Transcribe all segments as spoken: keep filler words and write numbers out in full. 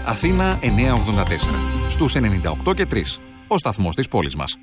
Αθήνα εννιακόσια ογδόντα τέσσερα. Στους ενενήντα οκτώ και τρία. Ο σταθμός της πόλης μας.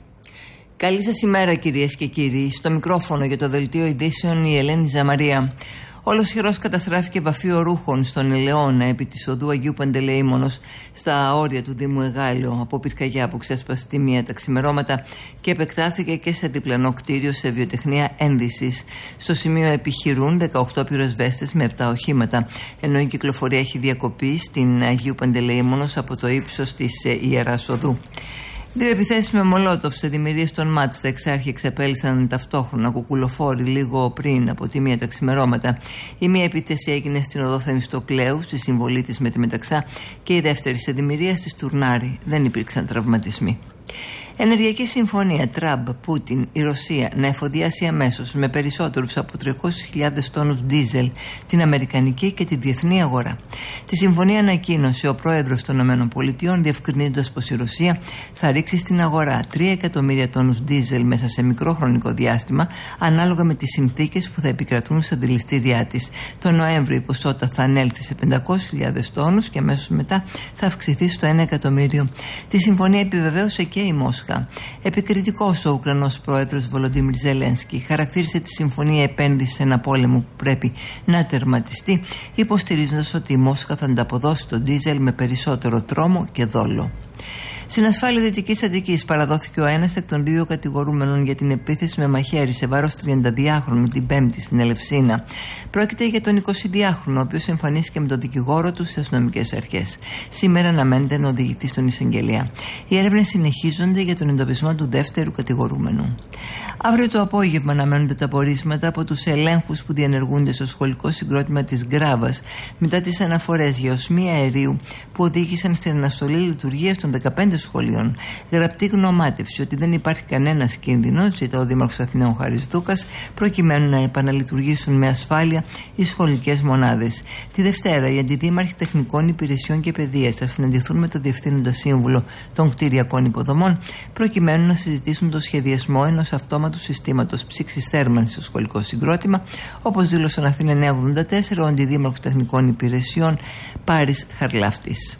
Καλή σας ημέρα, κυρίες και κύριοι. Στο μικρόφωνο για το δελτίο ειδήσεων η Ελένη Ζαμαρία. Ολοσχερός καταστράφηκε βαφείο ρούχων στον Ελαιώνα επί της οδού Αγίου Παντελεήμονος στα όρια του Δήμου Εγάλεω από πυρκαγιά που ξέσπασε τη μία τα ξημερώματα και επεκτάθηκε και σε διπλανό κτίριο σε βιοτεχνία ένδυσης. Στο σημείο επιχειρούν δεκαοκτώ πυροσβέστες με επτά οχήματα, ενώ η κυκλοφορία έχει διακοπεί στην Αγίου Παντελεήμονος από το ύψος της Ιεράς Οδού. Δύο επιθέσεις με μολότοφ σε δημιουργίες των ΜΑΤ στα Εξάρχεια εξαπέλυσαν ταυτόχρονα κουκουλοφόροι λίγο πριν από τη μία τα ξημερώματα. Η μία επίθεση έγινε στην οδό Θεμιστοκλέου, στη συμβολή της με τη Μεταξά, και η δεύτερη σε δημιουργία στη Στουρνάρη. Δεν υπήρξαν τραυματισμοί. Ενεργειακή συμφωνία Τραμπ-Πούτιν, η Ρωσία να εφοδιάσει αμέσως με περισσότερους από τριακόσιες χιλιάδες τόνους ντίζελ την αμερικανική και τη διεθνή αγορά. Τη συμφωνία ανακοίνωσε ο πρόεδρος των ΗΠΑ, διευκρινίζοντας πως η Ρωσία θα ρίξει στην αγορά τρία εκατομμύρια τόνους ντίζελ μέσα σε μικρό χρονικό διάστημα, ανάλογα με τις συνθήκες που θα επικρατούν στα αντιληστήριά της. Το Νοέμβριο η ποσότητα θα ανέλθει σε πεντακόσιες χιλιάδες τόνους και αμέσως μετά θα αυξηθεί στο ένα εκατομμύριο. Τη συμφωνία επιβεβαίωσε και η Μόσχα. Επικριτικός ο Ουκρανός πρόεδρος Βολοντίμιρ Ζελένσκι χαρακτήρισε τη συμφωνία επένδυση σε ένα πόλεμο που πρέπει να τερματιστεί, υποστηρίζοντας ότι η Μόσχα θα ανταποδώσει τον ντίζελ με περισσότερο τρόμο και δόλο. Στην ασφάλεια Δυτικής Αττικής παραδόθηκε ο ένας εκ των δύο κατηγορούμενων για την επίθεση με μαχαίρι σε βάρος τριανταδυάχρονου την Πέμπτη στην Ελευσίνα. Πρόκειται για τον εικοσιδυάχρονο, ο οποίος εμφανίστηκε με τον δικηγόρο του στις αστυνομικές αρχές. Σήμερα αναμένεται να οδηγηθεί στον εισαγγελέα. Οι έρευνες συνεχίζονται για τον εντοπισμό του δεύτερου κατηγορούμενου. Αύριο το απόγευμα αναμένονται τα πορίσματα από τους ελέγχους που διενεργούνται στο σχολικό συγκρότημα της Γκράβας μετά τις αναφορές για οσμία αερίου που οδήγησαν στην αναστολή λειτουργίας των δεκαπέντε σχολείων. Γραπτή γνωμάτευση ότι δεν υπάρχει κανένας κίνδυνος, ζητά ο Δήμαρχος Αθηναίων Χάρης Δούκας, προκειμένου να επαναλειτουργήσουν με ασφάλεια οι σχολικές μονάδες. Τη Δευτέρα, οι αντιδήμαρχοι τεχνικών υπηρεσιών και παιδείας θα συναντηθούν με το Διευθύνοντα Σύμβουλο των Κτηριακών Υποδομών, προκειμένου να συζητήσουν το σχεδιασμό ενός αυτόματου συστήματος ψήξης θέρμανσης στο σχολικό συγκρότημα, όπως δήλωσε ο Αθήνα εννιακόσια ογδόντα τέσσερα ο αντιδήμαρχος τεχνικών υπηρεσιών Πάρης Χαρλάφτης.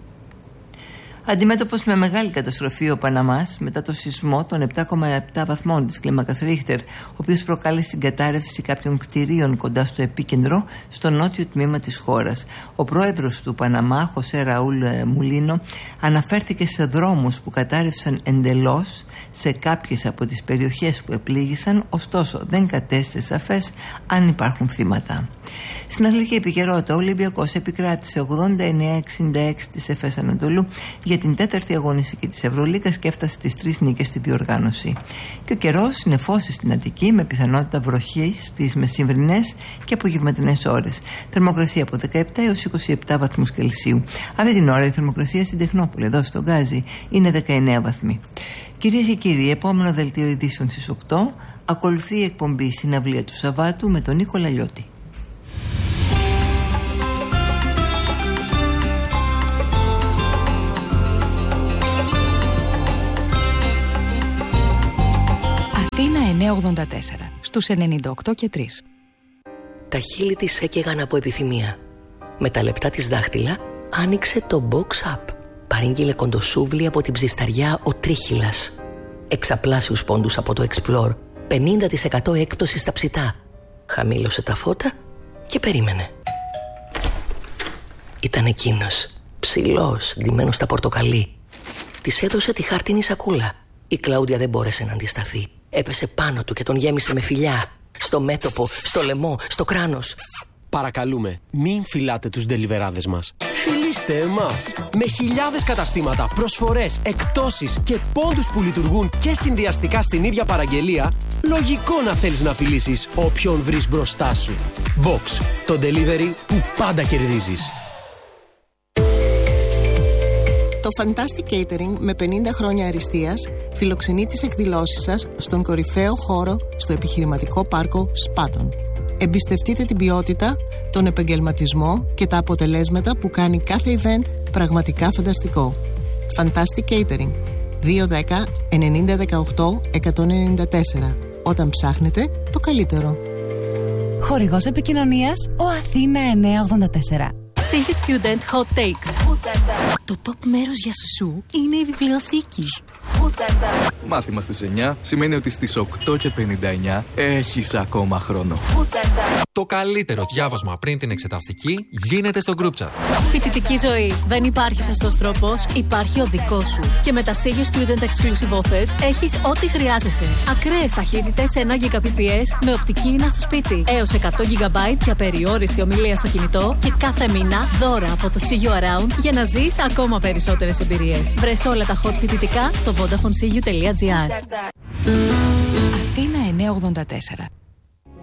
Αντιμέτωπος με μεγάλη καταστροφή ο Παναμάς μετά το σεισμό των επτά κόμμα επτά βαθμών της κλίμακας Ρίχτερ, ο οποίος προκάλεσε την κατάρρευση κάποιων κτηρίων κοντά στο επίκεντρο στο νότιο τμήμα της χώρας. Ο πρόεδρος του Παναμά, Χωσέ Ραούλ Μουλίνο, αναφέρθηκε σε δρόμους που κατάρρευσαν εντελώς σε κάποιες από τις περιοχές που επλήγησαν, ωστόσο δεν κατέστησε σαφές αν υπάρχουν θύματα. Στην αθλητική επικαιρότητα, ο Ολυμπιακός επικράτησε ογδόντα εννέα εξήντα έξι της Εφές Ανατολού για την τέταρτη αγωνιστική της Ευρωλίγκας και έφτασε στις τρεις νίκες στη διοργάνωση. Και ο καιρός συνεφώσει στην Αττική με πιθανότητα βροχής στις μεσημβρινές και απογευματινές ώρες. Θερμοκρασία από δεκαεπτά έως είκοσι επτά βαθμούς Κελσίου. Αυτή την ώρα η θερμοκρασία στην Τεχνόπολη, εδώ στο Γκάζι, είναι δεκαεννέα βαθμοί. Κυρίες και κύριοι, επόμενο δελτίο ειδήσεων στις οκτώ. Ακολουθεί η εκπομπή Συναυλία του Σαββάτου με τον Νίκο Λαλιώτη. Αθήνα εννιακόσια ογδόντα τέσσερα, στους ενενήντα οκτώ και τρία. Τα χείλη της έκαιγαν από επιθυμία. Με τα λεπτά της δάχτυλα άνοιξε το box up. Παρήγγειλε κοντοσούβλι από την ψισταριά ο Τρίχυλας. Εξαπλάσιους πόντους από το Explore. πενήντα τοις εκατό έκπτωση στα ψητά. Χαμήλωσε τα φώτα και περίμενε. Ήταν εκείνος, ψηλός, ντυμένος στα πορτοκαλί. Της έδωσε τη χάρτινη σακούλα. Η Κλάουδια δεν μπόρεσε να αντισταθεί. Έπεσε πάνω του και τον γέμισε με φιλιά. Στο μέτωπο, στο λαιμό, στο κράνος. Παρακαλούμε, μην φυλάτε τους ντελιβεράδες μας. Φιλήστε εμάς. Με χιλιάδες καταστήματα, προσφορές, εκπτώσεις και πόντους που λειτουργούν και συνδυαστικά στην ίδια παραγγελία, λογικό να θέλεις να φιλήσεις όποιον βρεις μπροστά σου. Box, το delivery που πάντα κερδίζεις. Το Fantastic Catering με πενήντα χρόνια αριστείας φιλοξενεί τις εκδηλώσεις σας στον κορυφαίο χώρο στο επιχειρηματικό πάρκο Σπάτον. Εμπιστευτείτε την ποιότητα, τον επαγγελματισμό και τα αποτελέσματα που κάνει κάθε event πραγματικά φανταστικό. Fantastic Catering δύο ένα μηδέν εννιά ένα οκτώ εκατόν ενενήντα τέσσερα. Όταν ψάχνετε το καλύτερο. Χορηγός επικοινωνίας ο Αθήνα εννιακόσια ογδόντα τέσσερα. Σίγιο Student Hot Takes. Το top μέρος για σουσού είναι η βιβλιοθήκη. Μάθημα στις εννιά σημαίνει ότι στις οκτώ και πενήντα εννιά έχεις ακόμα χρόνο. Το καλύτερο διάβασμα πριν την εξεταστική γίνεται στο group chat. Φοιτητική ζωή. Δεν υπάρχει σωστός τρόπος, υπάρχει ο δικός σου. Και με τα Σίγιο Student Exclusive Offers έχεις ό,τι χρειάζεσαι. Ακραίες ταχύτητες ένα γιγαμπιτ με οπτική ίνα στο σπίτι. Έως εκατό γίγα μπάιτ για περιόριστη ομιλία στο κινητό. Και κάθε μήνα δώρα από το See You Around για να ζεις ακόμα περισσότερες εμπειρίες. Βρες όλα τα hot φοιτητικά στο vodafone c u τελεία g r. Αθήνα εννιακόσια ογδόντα τέσσερα.